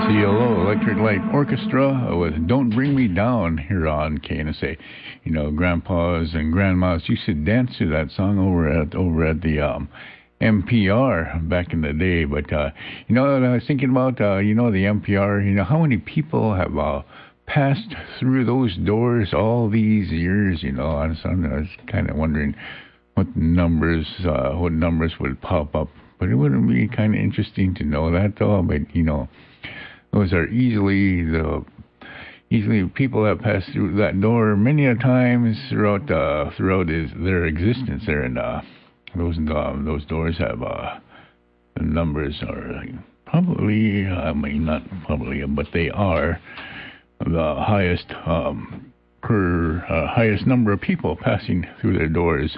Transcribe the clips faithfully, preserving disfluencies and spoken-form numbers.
C L O, Electric Light Orchestra, with Don't Bring Me Down here on K N S A. You know, grandpas and grandmas used to dance to that song over at over at the um, N P R back in the day. But, uh, you know what I was thinking about? Uh, you know, the N P R, you know, how many people have uh, passed through those doors all these years, you know? I was, I was kind of wondering what numbers, uh, what numbers would pop up. But it wouldn't be kind of interesting to know that, though. But, you know, those are easily the easily people have passed through that door many a times throughout uh, throughout his, their existence there, and uh, those uh, those doors have uh, the numbers are probably, I mean, not probably, but they are the highest um, per uh, highest number of people passing through their doors.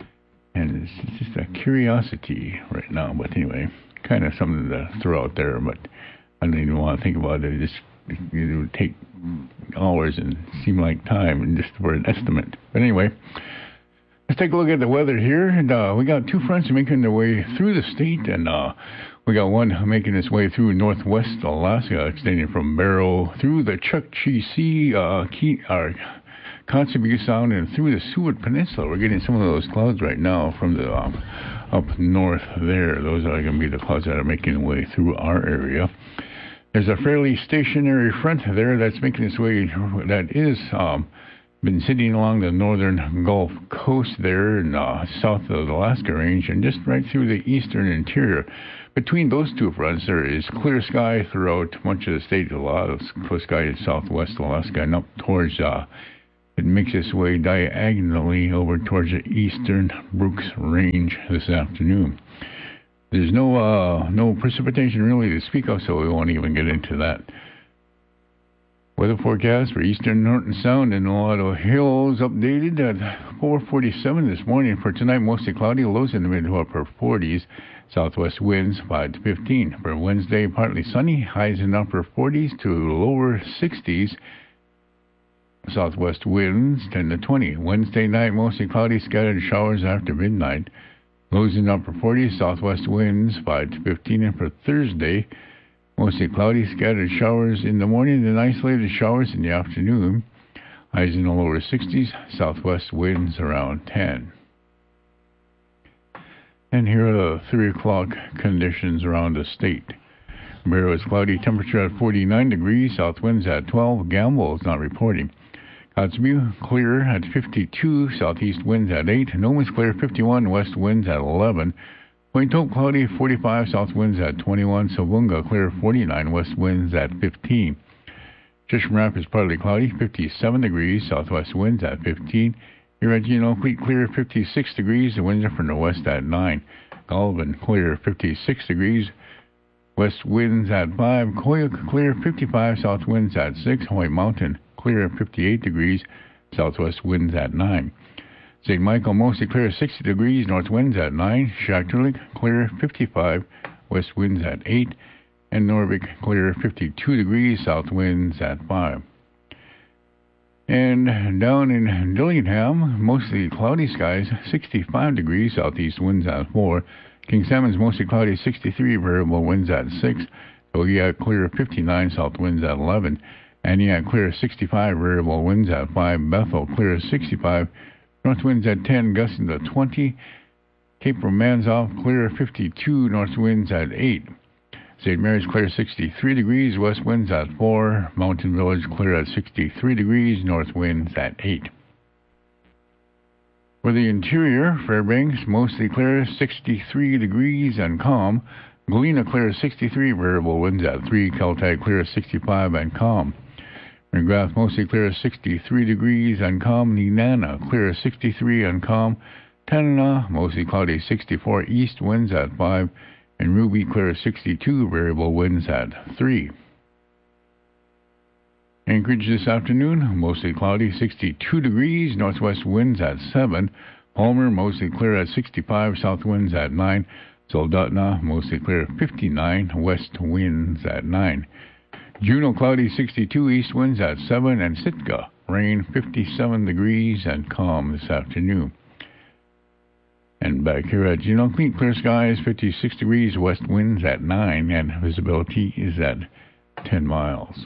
And it's just a curiosity right now. But anyway, kind of something to throw out there. But I don't even want to think about it. It just it would take hours and seem like time and just for an estimate. But anyway, let's take a look at the weather here. And uh, we got two fronts making their way through the state. And uh, we got one making its way through northwest Alaska, extending from Barrow through the Chukchi Sea, uh, key, uh, Kotzebue Sound, and through the Seward Peninsula. We're getting some of those clouds right now from the um, up north there. Those are going to be the clouds that are making their way through our area. There's a fairly stationary front there that's making its way, that is um, been sitting along the northern Gulf Coast there and uh, south of the Alaska Range and just right through the eastern interior. Between those two fronts, there is clear sky throughout much of the state. A lot of clear sky in southwest Alaska and up towards uh, it makes its way diagonally over towards the eastern Brooks Range this afternoon. There's no uh, no precipitation really to speak of, so we won't even get into that. Weather forecast for eastern Norton Sound and Nolado Hills updated at four forty-seven this morning. For tonight, mostly cloudy, lows in the mid to upper forties. Southwest winds five to fifteen. For Wednesday, partly sunny, highs in upper forties to lower sixties. Southwest winds ten to twenty. Wednesday night, mostly cloudy, scattered showers after midnight. Lows in upper forties, southwest winds five to fifteen. And for Thursday, mostly cloudy, scattered showers in the morning and isolated showers in the afternoon. Highs in the lower sixties, southwest winds around ten. And here are the three o'clock conditions around the state. Barrow is cloudy, temperature at forty-nine degrees, south winds at twelve. Gamble is not reporting. Kotzebue, clear at fifty-two, southeast winds at eight. Noma's clear, fifty-one, west winds at eleven. Point Hope, cloudy, forty-five, south winds at twenty-one. Savoonga, clear, forty-nine, west winds at fifteen. Chisholm Rapids, partly cloudy, fifty-seven degrees, southwest winds at fifteen. Here at Geno Creek, clear, fifty-six degrees, the winds are from the west at nine. Galvin, clear, fifty-six degrees, west winds at five. Koyuk, clear, fifty-five, south winds at six. White Mountain, clear at fifty-eight degrees, southwest winds at nine. Saint Michael, mostly clear, sixty degrees, north winds at nine. Shaktoolik, clear, fifty-five, west winds at eight. And Norvik, clear, fifty-two degrees, south winds at five. And down in Dillingham, mostly cloudy skies, sixty-five degrees, southeast winds at four. King Salmon's mostly cloudy, sixty-three, variable winds at six. Ogiak, clear, fifty-nine, south winds at eleven. Antioch, clear, sixty-five, variable winds at five. Bethel, clear, sixty-five, north winds at ten, gusting to twenty. Cape Romanzoff, clear, fifty-two, north winds at eight. Saint Mary's, clear, sixty-three degrees, west winds at four. Mountain Village, clear at sixty-three degrees, north winds at eight. For the interior, Fairbanks, mostly clear, sixty-three degrees and calm. Galena, clear, sixty-three, variable winds at three. Keltag, clear, sixty-five and calm. McGrath, mostly clear, sixty-three degrees and calm. Nenana, clear, sixty-three and calm. Tanana, mostly cloudy, sixty-four, east winds at five. And Ruby, clear, sixty-two, variable winds at three. Anchorage this afternoon, mostly cloudy, sixty-two degrees, northwest winds at seven. Palmer, mostly clear at sixty-five, south winds at nine. Soldotna, mostly clear, fifty-nine, west winds at nine. Juneau, cloudy, sixty-two, east winds at seven. And Sitka, rain, fifty-seven degrees and calm this afternoon. And back here at Juneau, clear skies, fifty-six degrees, west winds at nine, and visibility is at ten miles.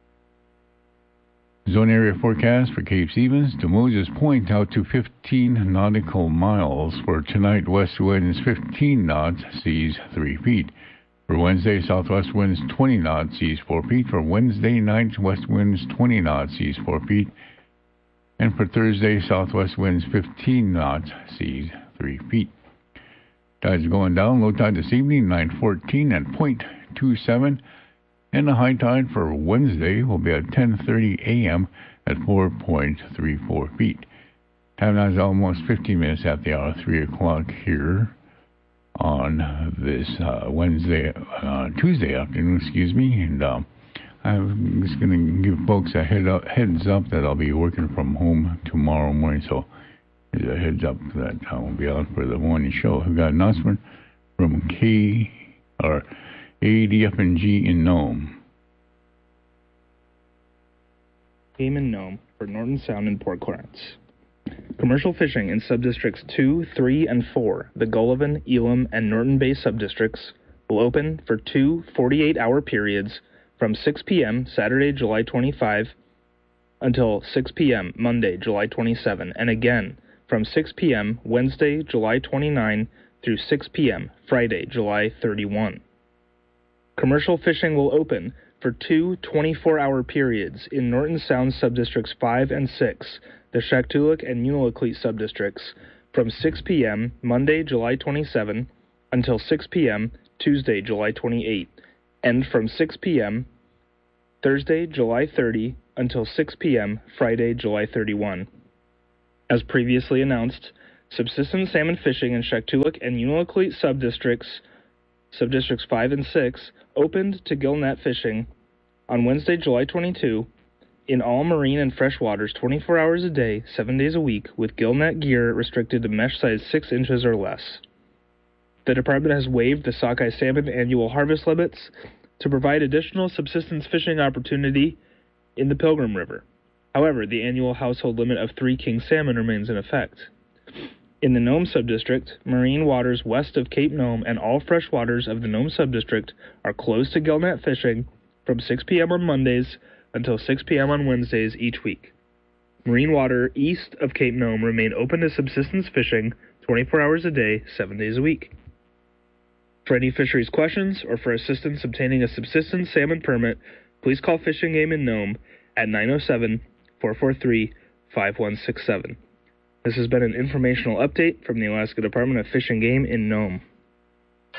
Zone area forecast for Cape Stevens to Moses Point out to fifteen nautical miles. For tonight, west winds fifteen knots, seas three feet. For Wednesday, southwest winds twenty knots, seas four feet. For Wednesday night, west winds twenty knots, seas four feet. And for Thursday, southwest winds fifteen knots, seas three feet. Tides going down, low tide this evening, nine fourteen at point two seven. And the high tide for Wednesday will be at ten thirty a.m. at four point three four feet. Time now is almost fifteen minutes after the hour, three o'clock here on this uh, Wednesday, uh, Tuesday afternoon, excuse me. And um, I'm just going to give folks a head up, heads up that I'll be working from home tomorrow morning. So there's a heads up that I will be out for the morning show. We've got an announcement from K or A D F and G in Nome. Game in Nome for Norton Sound and Port Clarence. Commercial fishing in subdistricts two, three, and four, the Gullivan, Elam, and Norton Bay subdistricts, will open for two forty-eight hour periods from six p.m. Saturday, July twenty-fifth until six p.m. Monday, July twenty-seventh, and again from six p.m. Wednesday, July twenty-ninth through six p.m. Friday, July thirty-first. Commercial fishing will open for two twenty-four hour periods in Norton Sound subdistricts five and six, the Shaktoolik and Unalakleet subdistricts, from six p.m. Monday, July twenty-seventh until six p.m. Tuesday, July twenty-eighth, and from six p.m. Thursday, July thirtieth until six p.m. Friday, July thirty-first. As previously announced, subsistence salmon fishing in Shaktoolik and Unalakleet subdistricts Subdistricts five and six, opened to gill net fishing on Wednesday, July twenty-second, in all marine and fresh waters twenty-four hours a day, seven days a week, with gill net gear restricted to mesh size six inches or less. The department has waived the sockeye salmon annual harvest limits to provide additional subsistence fishing opportunity in the Pilgrim River. However, the annual household limit of three king salmon remains in effect. In the Nome subdistrict, marine waters west of Cape Nome and all fresh waters of the Nome subdistrict are closed to gill net fishing from six p.m. on Mondays until six p.m. on Wednesdays each week. Marine water east of Cape Nome remain open to subsistence fishing twenty-four hours a day, seven days a week. For any fisheries questions or for assistance obtaining a subsistence salmon permit, please call Fish and Game in Nome at nine oh seven, four four three, five one six seven. This has been an informational update from the Alaska Department of Fish and Game in Nome.